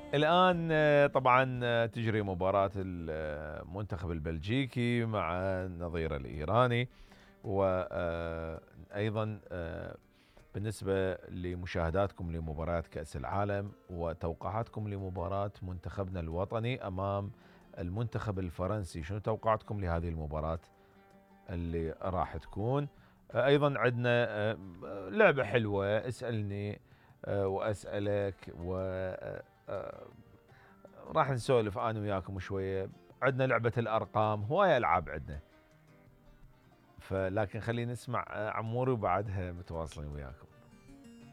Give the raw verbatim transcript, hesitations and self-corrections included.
الآن آه، طبعًا آه، تجري مباراة المنتخب البلجيكي مع نظيره الإيراني، وأيضًا آآ بالنسبة لمشاهداتكم لمباريات كأس العالم وتوقعاتكم لمباراة منتخبنا الوطني أمام المنتخب الفرنسي، شنو توقعاتكم لهذه المباراة اللي راح تكون؟ آه، أيضًا عندنا آآ لعبة حلوة، اسألني آآ وأسألك، و آآ راح نسولف أنا وياكم شوية. عندنا لعبة الأرقام، هواية ألعاب عندنا. فلكن خلينا نسمع آه، عموري وبعدها متواصلين وياكم.